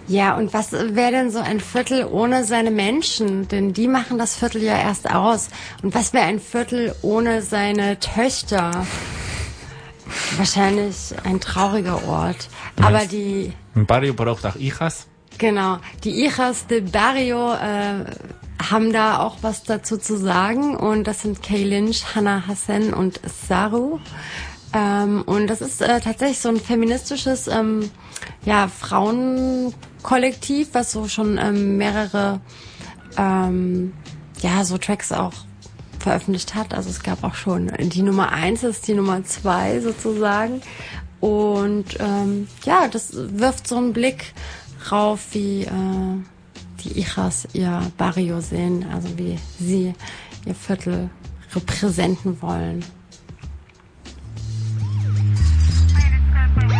Ja, und was wäre denn so ein Viertel ohne seine Menschen? Denn die machen das Viertel ja erst aus. Und was wäre ein Viertel ohne seine Töchter? Wahrscheinlich ein trauriger Ort. Aber die... Ein Barrio braucht auch Hijas. Genau, die Hijas de Barrio haben da auch was dazu zu sagen. Und das sind Kay Lynch, Hannah Hassan und Saru. Und das ist tatsächlich so ein feministisches Frauenkollektiv, was so schon mehrere so Tracks auch veröffentlicht hat. Also es gab auch schon die Nummer 1, das ist die Nummer 2 sozusagen. Und das wirft so einen Blick rauf, wie die Hijas ihr Barrio sehen, also wie sie ihr Viertel repräsentieren wollen.